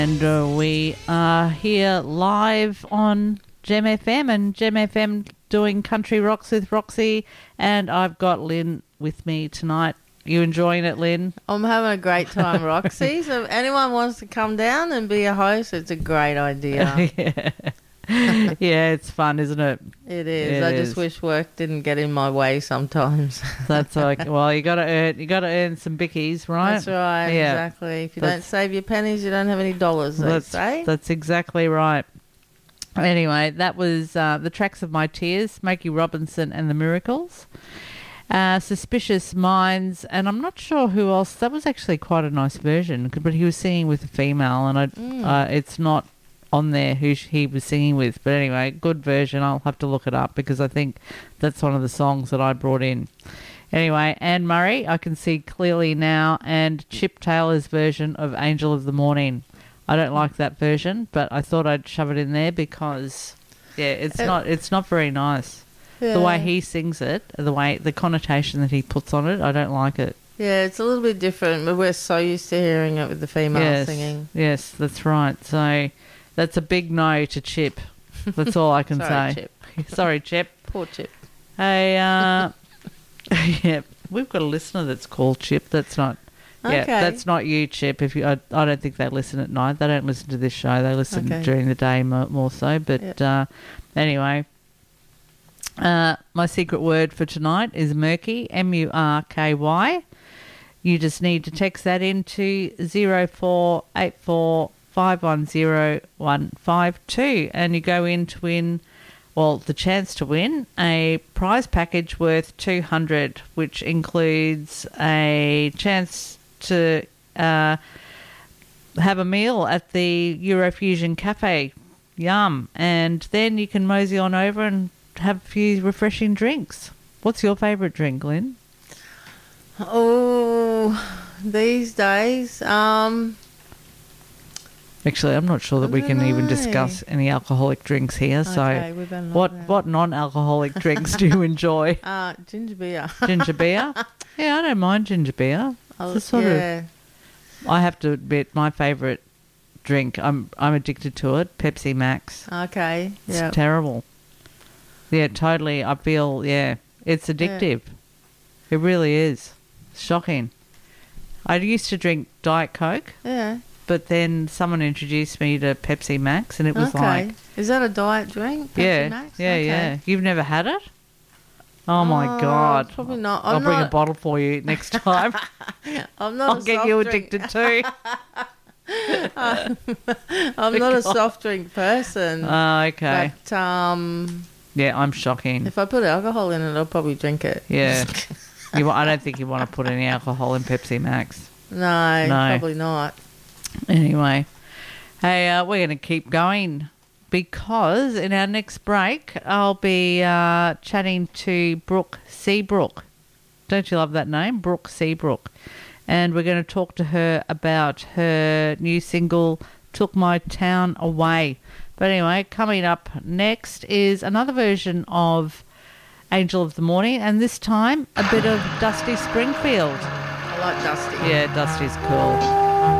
And we are here live on Gem FM and Gem FM doing Country Rocks with Roxy, and I've got Lynn with me tonight. You enjoying it, Lynn? I'm having a great time, Roxy. So if anyone wants to come down and be a host, it's a great idea. Yeah, it's fun, isn't it? It is. I just wish work didn't get in my way sometimes. That's okay. Well, you got to earn some bickies, right? That's right. Yeah. Exactly. If you don't save your pennies, you don't have any dollars. They say. That's exactly right. Anyway, that was the Tracks of My Tears, Smokey Robinson and the Miracles. Suspicious Minds, and I'm not sure who else. That was actually quite a nice version, but he was singing with a female, and it's not on there who he was singing with. But anyway, good version. I'll have to look it up because I think that's one of the songs that I brought in. Anyway, Anne Murray, I Can See Clearly Now, and Chip Taylor's version of Angel of the Morning. I don't like that version, but I thought I'd shove it in there because, it's not very nice. Yeah. The way he sings it, the connotation that he puts on it, I don't like it. Yeah, it's a little bit different, but we're so used to hearing it with the female singing. Yes, that's right. So that's a big no to Chip. That's all I can say. Chip. Sorry, Chip. Poor Chip. Hey, yeah, we've got a listener that's called Chip. That's not. Yeah, that's not you, Chip. I don't think they listen at night. They don't listen to this show. They listen during the day more so. But anyway. My secret word for tonight is murky, M-U-R-K-Y. You just need to text that into 0484 510 152 and you go in to win, the chance to win a prize package worth $200, which includes a chance to have a meal at the Eurofusion Cafe. Yum. And then you can mosey on over and have a few refreshing drinks. What's your favourite drink, Lynn? Oh, these days, actually, I'm not sure that we can even discuss any alcoholic drinks here. So, what non-alcoholic drinks do you enjoy? Ginger beer. Ginger beer? Yeah, I don't mind ginger beer. I have to admit, my favourite drink, I'm addicted to it, Pepsi Max. Okay. It's terrible. Yeah, totally. I feel, it's addictive. It really is. Shocking. I used to drink Diet Coke. Yeah. But then someone introduced me to Pepsi Max and it was like... Is that a diet drink, Pepsi Max? Yeah. You've never had it? Oh, my God. Probably not. I'll bring a bottle for you next time. I'll get you addicted too. I'm not a soft drink person. Oh, okay. But, yeah, I'm shocking. If I put alcohol in it, I'll probably drink it. Yeah. I don't think you want to put any alcohol in Pepsi Max. No, probably not. Anyway, hey, we're going to keep going because in our next break, I'll be chatting to Brooke Seabrook. Don't you love that name? Brooke Seabrook. And we're going to talk to her about her new single, Took My Town Away. But anyway, coming up next is another version of Angel of the Morning, and this time a bit of Dusty Springfield. I like Dusty. Yeah, Dusty's cool.